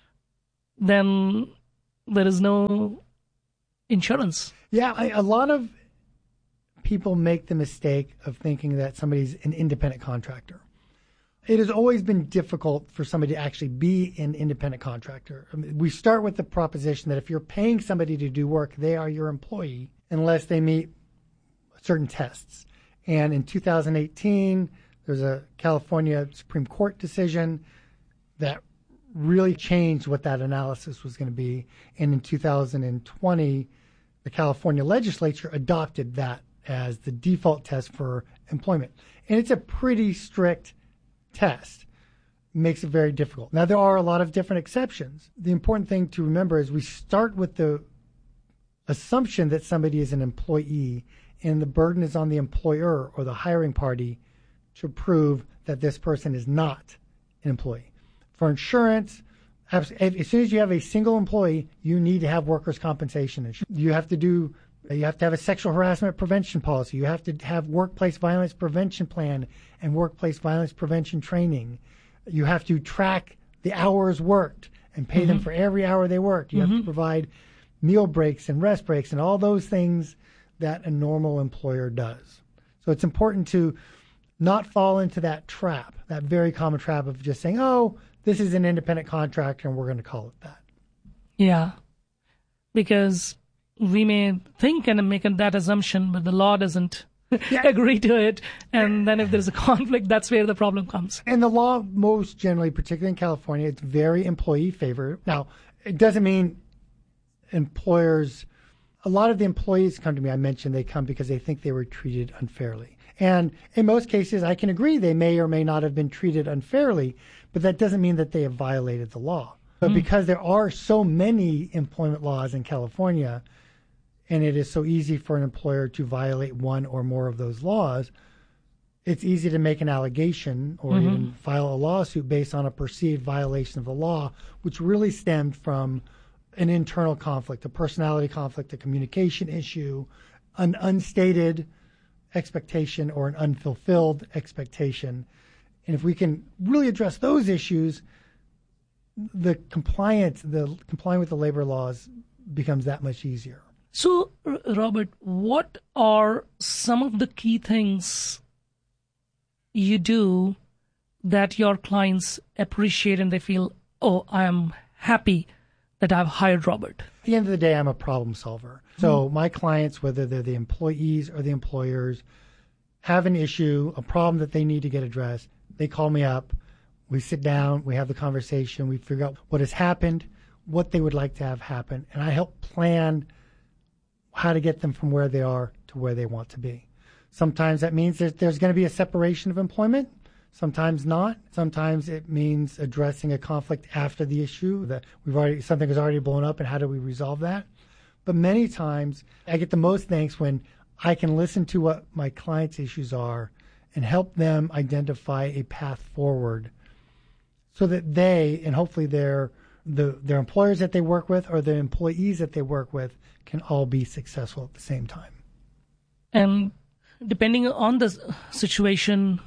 then there is no insurance. Yeah, I, a lot of people make the mistake of thinking that somebody's an independent contractor. It has always been difficult for somebody to actually be an independent contractor. I mean, we start with the proposition that if you're paying somebody to do work, they are your employee unless they meet certain tests. And in two thousand eighteen, there's a California Supreme Court decision that really changed what that analysis was going to be. And in two thousand twenty, the California legislature adopted that as the default test for employment. And it's a pretty strict test. Makes it very difficult. Now, there are a lot of different exceptions. The important thing to remember is we start with the assumption that somebody is an employee, and the burden is on the employer or the hiring party to prove that this person is not an employee. For insurance, as soon as you have a single employee, you need to have workers' compensation insurance. You have to do, you have to have a sexual harassment prevention policy. You have to have workplace violence prevention plan and workplace violence prevention training. You have to track the hours worked and pay mm-hmm. them for every hour they worked. You mm-hmm. have to provide meal breaks and rest breaks and all those things that a normal employer does. So it's important to not fall into that trap, that very common trap of just saying, oh, this is an independent contractor and we're going to call it that. Yeah, because we may think and make that assumption, but the law doesn't yeah. agree to it. And then if there's a conflict, that's where the problem comes. And the law most generally, particularly in California, it's very employee favor. Now, it doesn't mean employers, a lot of the employees come to me, I mentioned they come because they think they were treated unfairly. And in most cases, I can agree they may or may not have been treated unfairly, but that doesn't mean that they have violated the law. But mm. because there are so many employment laws in California, and it is so easy for an employer to violate one or more of those laws, it's easy to make an allegation or mm-hmm. even file a lawsuit based on a perceived violation of the law, which really stemmed from an internal conflict, a personality conflict, a communication issue, an unstated expectation or an unfulfilled expectation. And if we can really address those issues, the compliance, the complying with the labor laws becomes that much easier. So, Robert, what are some of the key things you do that your clients appreciate and they feel, oh, I am happy that I've hired Robert? At the end of the day, I'm a problem solver. So mm-hmm. my clients, whether they're the employees or the employers, have an issue, a problem that they need to get addressed. They call me up. We sit down. We have the conversation. We figure out what has happened, what they would like to have happen, and I help plan how to get them from where they are to where they want to be. Sometimes that means that there's going to be a separation of employment. Sometimes not. Sometimes it means addressing a conflict after the issue that we've already something has already blown up, and how do we resolve that? But many times I get the most thanks when I can listen to what my clients' issues are and help them identify a path forward so that they and hopefully their the their employers that they work with or the employees that they work with can all be successful at the same time. And depending on the situation,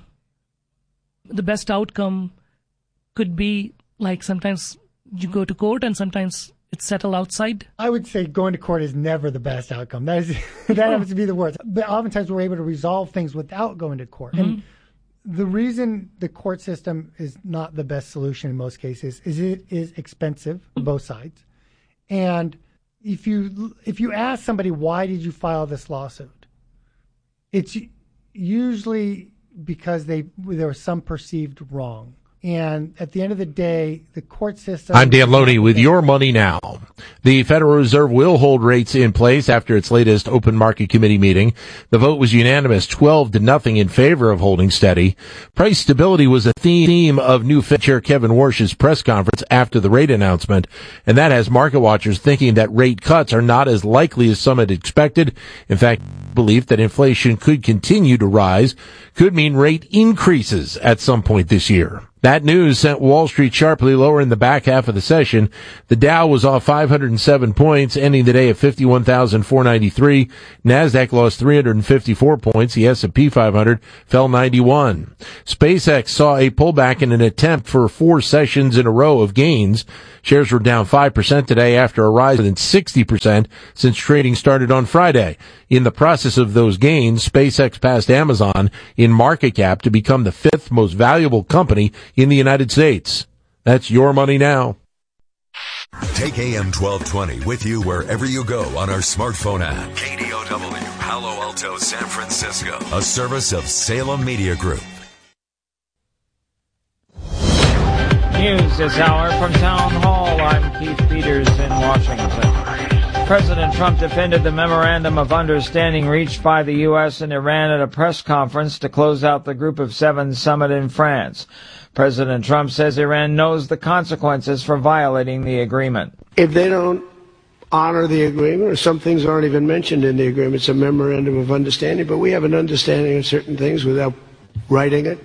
the best outcome could be like sometimes you go to court and sometimes it's settled outside. I would say going to court is never the best outcome. That is that happens to be the worst. But oftentimes we're able to resolve things without going to court. Mm-hmm. And the reason the court system is not the best solution in most cases is it is expensive on both sides. And if you if you ask somebody, why did you file this lawsuit? It's usually because they there was some perceived wrong. And at the end of the day, the court system... I'm Dan Loney with Your Money Now. The Federal Reserve will hold rates in place after its latest open market committee meeting. The vote was unanimous, twelve to nothing in favor of holding steady. Price stability was a theme of new Fed Chair Kevin Warsh's press conference after the rate announcement, and that has market watchers thinking that rate cuts are not as likely as some had expected. In fact, belief that inflation could continue to rise could mean rate increases at some point this year. That news sent Wall Street sharply lower in the back half of the session. The Dow was off five hundred seven points, ending the day at fifty-one thousand four hundred ninety-three. NASDAQ lost three hundred fifty-four points. The S and P five hundred fell ninety-one. SpaceX saw a pullback in an attempt for four sessions in a row of gains. Shares were down five percent today after a rise of more than sixty percent since trading started on Friday. In the process of those gains, SpaceX passed Amazon in market cap to become the fifth most valuable company in the United States. That's Your Money Now. Take A M twelve twenty with you wherever you go on our smartphone app. K D O W, Palo Alto, San Francisco. A service of Salem Media Group. News this hour from Town Hall. I'm Keith Peters in Washington. President Trump defended the memorandum of understanding reached by the U S and Iran at a press conference to close out the Group of Seven summit in France. President Trump says Iran knows the consequences for violating the agreement. If they don't honor the agreement, or some things aren't even mentioned in the agreement, it's a memorandum of understanding, but we have an understanding of certain things without writing it.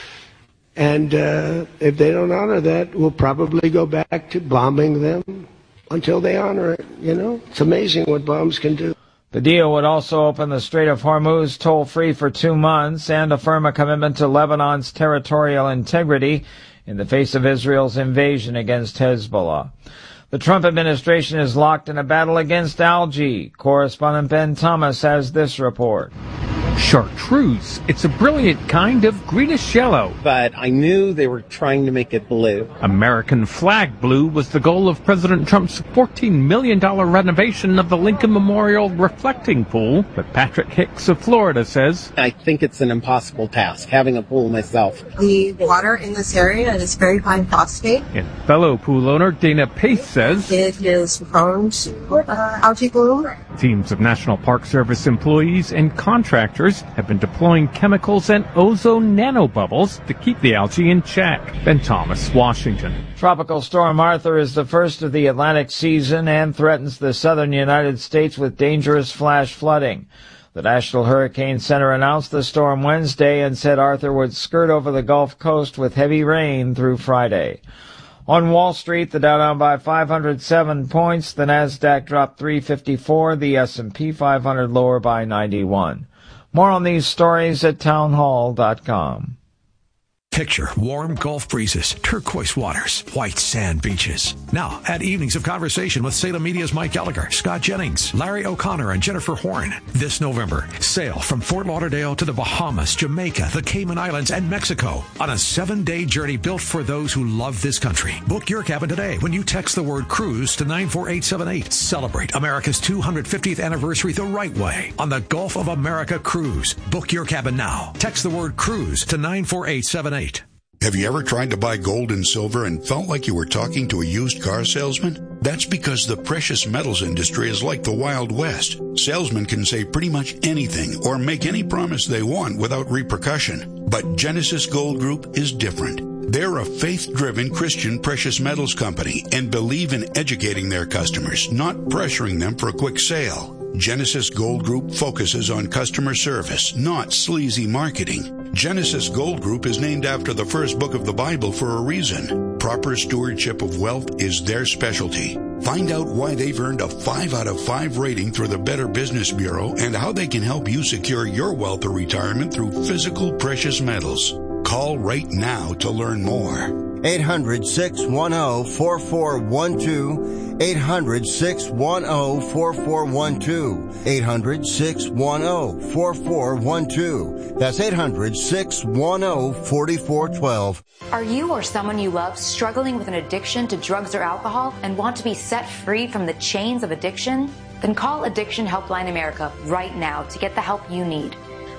And uh, if they don't honor that, we'll probably go back to bombing them until they honor it. You know, it's amazing what bombs can do. The deal would also open the Strait of Hormuz toll-free for two months and affirm a commitment to Lebanon's territorial integrity in the face of Israel's invasion against Hezbollah. The Trump administration is locked in a battle against algae. Correspondent Ben Thomas has this report. Chartreuse. It's a brilliant kind of greenish yellow. But I knew they were trying to make it blue. American flag blue was the goal of President Trump's fourteen million dollars renovation of the Lincoln Memorial reflecting pool. But Patrick Hicks of Florida says, I think it's an impossible task, having a pool myself. The water in this area is very high phosphate. And fellow pool owner Dana Pace says, it is prone to uh, algae bloom. Teams of National Park Service employees and contractors have been deploying chemicals and ozone nanobubbles to keep the algae in check. Ben Thomas, Washington. Tropical Storm Arthur is the first of the Atlantic season and threatens the southern United States with dangerous flash flooding. The National Hurricane Center announced the storm Wednesday and said Arthur would skirt over the Gulf Coast with heavy rain through Friday. On Wall Street, the Dow down by five hundred seven points, the Nasdaq dropped three fifty-four, the S and P five hundred lower by ninety-one. More on these stories at townhall dot com. Picture warm Gulf breezes, turquoise waters, white sand beaches. Now, at Evenings of Conversation with Salem Media's Mike Gallagher, Scott Jennings, Larry O'Connor, and Jennifer Horn. This November, sail from Fort Lauderdale to the Bahamas, Jamaica, the Cayman Islands, and Mexico on a seven-day journey built for those who love this country. Book your cabin today when you text the word cruise to nine four eight seven eight. Celebrate America's two hundred fiftieth anniversary the right way on the Gulf of America Cruise. Book your cabin now. Text the word cruise to nine four eight seven eight. Have you ever tried to buy gold and silver and felt like you were talking to a used car salesman? That's because the precious metals industry is like the Wild West. Salesmen can say pretty much anything or make any promise they want without repercussion. But Genesis Gold Group is different. They're a faith-driven Christian precious metals company and believe in educating their customers, not pressuring them for a quick sale. Genesis Gold Group focuses on customer service, not sleazy marketing. Genesis Gold Group is named after the first book of the Bible for a reason. Proper stewardship of wealth is their specialty. Find out why they've earned a five out of five rating through the Better Business Bureau and how they can help you secure your wealth or retirement through physical precious metals. Call right now to learn more. eight hundred, six one zero, four four one two. eight hundred, six one zero, four four one two. eight hundred, six one zero, four four one two. That's eight hundred, six one zero, four four one two. Are you or someone you love struggling with an addiction to drugs or alcohol and want to be set free from the chains of addiction? Then call Addiction Helpline America right now to get the help you need.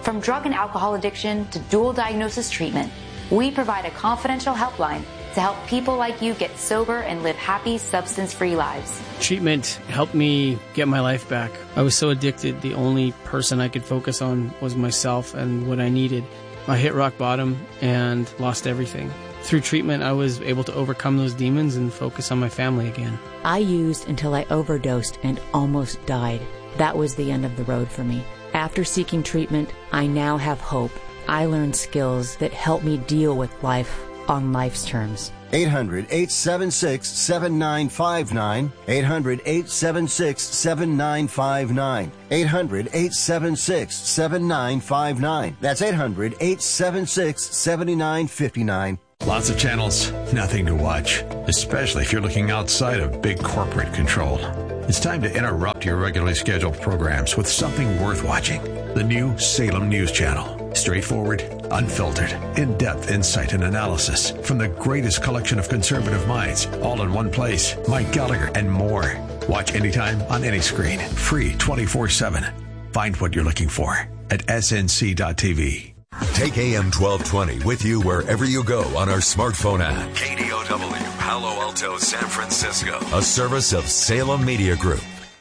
From drug and alcohol addiction to dual diagnosis treatment, we provide a confidential helpline to help people like you get sober and live happy, substance-free lives. Treatment helped me get my life back. I was so addicted, the only person I could focus on was myself and what I needed. I hit rock bottom and lost everything. Through treatment, I was able to overcome those demons and focus on my family again. I used until I overdosed and almost died. That was the end of the road for me. After seeking treatment, I now have hope. I learned skills that help me deal with life on life's terms. eight hundred, eight seven six, seven nine five nine. eight hundred, eight seven six, seven nine five nine. eight hundred, eight seven six, seven nine five nine. That's eight hundred, eight seven six, seven nine five nine. Lots of channels, nothing to watch, especially if you're looking outside of big corporate control. It's time to interrupt your regularly scheduled programs with something worth watching. The new Salem News Channel. Straightforward, unfiltered, in-depth insight and analysis from the greatest collection of conservative minds, all in one place. Mike Gallagher and more. Watch anytime on any screen. Free twenty-four seven. Find what you're looking for at S N C dot T V. Take A M twelve twenty with you wherever you go on our smartphone app. K D O W, Palo Alto, San Francisco. A service of Salem Media Group.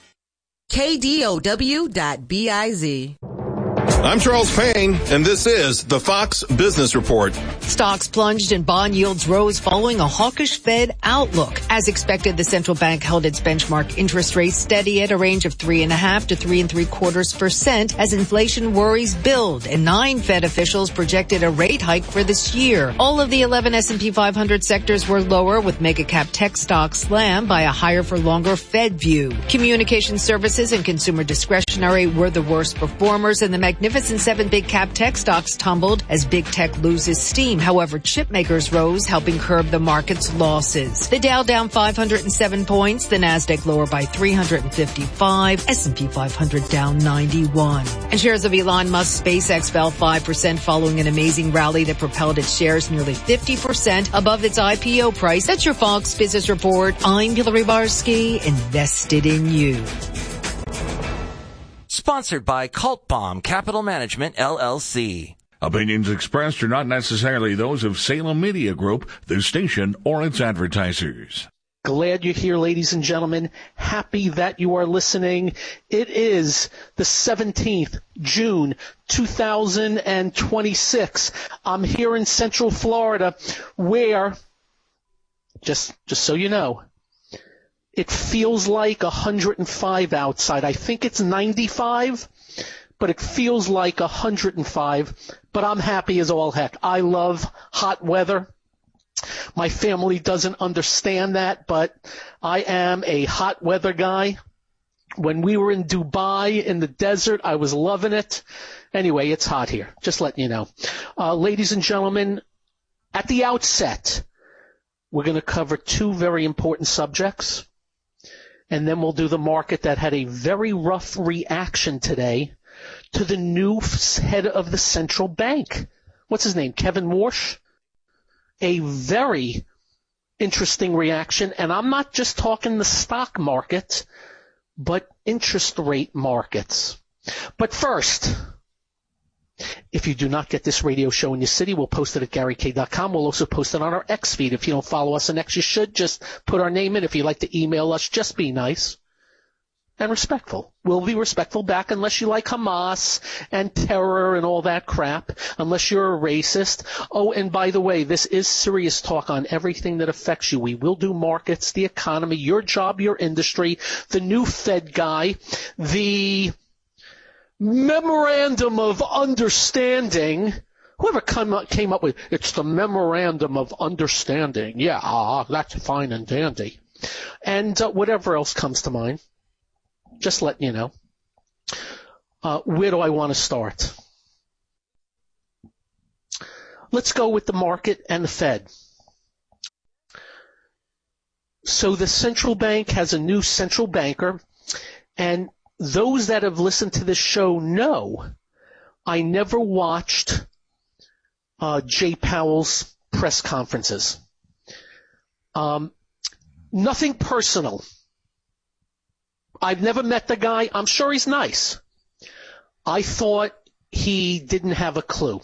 K D O W dot B I Z. I'm Charles Payne, and this is the Fox Business Report. Stocks plunged and bond yields rose following a hawkish Fed outlook. As expected, the central bank held its benchmark interest rate steady at a range of three and a half to three and three quarters percent as inflation worries build, and nine Fed officials projected a rate hike for this year. All of the eleven S and P five hundred sectors were lower, with mega-cap tech stocks slammed by a higher-for-longer Fed view. Communication services and consumer discretionary were the worst performers, and the Magnificent Seven big cap tech stocks tumbled as big tech loses steam. However, chip makers rose, helping curb the market's losses. The Dow down five hundred seven points, the Nasdaq lower by three hundred fifty-five, S and P five hundred down ninety-one. And shares of Elon Musk's SpaceX fell five percent following an amazing rally that propelled its shares nearly fifty percent above its I P O price. That's your Fox Business Report. I'm Hillary Barsky, invested in you. Sponsored by Cult Bomb Capital Management, L L C. Opinions expressed are not necessarily those of Salem Media Group, the station, or its advertisers. Glad you're here, ladies and gentlemen. Happy that you are listening. It is the seventeenth of June, two thousand twenty-six. I'm here in Central Florida where, just, just so you know, it feels like one hundred five outside. I think it's ninety-five, but it feels like one hundred five. But I'm happy as all heck. I love hot weather. My family doesn't understand that, but I am a hot weather guy. When we were in Dubai in the desert, I was loving it. Anyway, it's hot here. Just letting you know. Uh, ladies and gentlemen, at the outset, we're going to cover two very important subjects. And then we'll do the market that had a very rough reaction today to the new head of the central bank. What's his name? Kevin Warsh? A very interesting reaction. And I'm not just talking the stock market, but interest rate markets. But first, if you do not get this radio show in your city, we'll post it at Gary K dot com. We'll also post it on our X feed. If you don't follow us on X, you should. Just put our name in. If you'd like to email us, just be nice and respectful. We'll be respectful back unless you like Hamas and terror and all that crap, unless you're a racist. Oh, and by the way, this is serious talk on everything that affects you. We will do markets, the economy, your job, your industry, the new Fed guy, the Memorandum of Understanding. Whoever come up, came up with it's the Memorandum of Understanding. Yeah, ah, that's fine and dandy. And uh, whatever else comes to mind. Just letting you know. Uh, where do I want to start? Let's go with the market and the Fed. So the central bank has a new central banker, and those that have listened to this show know I never watched uh, Jay Powell's press conferences. Um, nothing personal. I've never met the guy. I'm sure he's nice. I thought he didn't have a clue.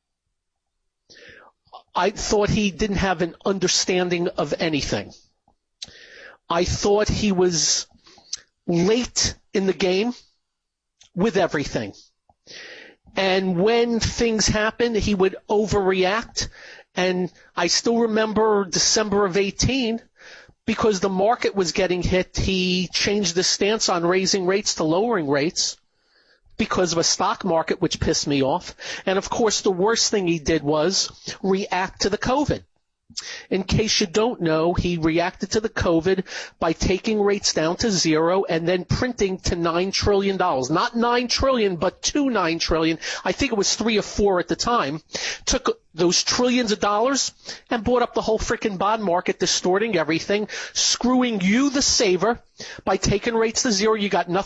I thought he didn't have an understanding of anything. I thought he was late in the game with everything. And when things happened, he would overreact. And I still remember December of eighteen, because the market was getting hit, he changed his stance on raising rates to lowering rates because of a stock market, which pissed me off. And, of course, the worst thing he did was react to the COVID. In case you don't know, he reacted to the COVID by taking rates down to zero and then printing to nine trillion dollars. Not nine trillion dollars, but to nine trillion dollars. I think it was three or four at the time. Took those trillions of dollars and bought up the whole frickin' bond market, distorting everything, screwing you, the saver, by taking rates to zero. You got nothing